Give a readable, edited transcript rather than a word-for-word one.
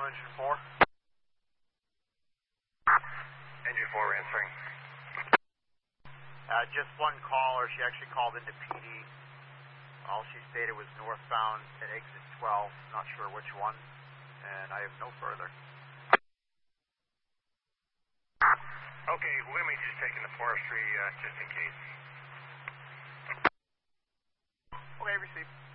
Engine 4. Engine 4 answering. Just one caller. She actually called into PD. All she stated was northbound at exit 12. Not sure which one. And I have no further. Okay, we're going to be just taking the forestry just in case. Okay, received.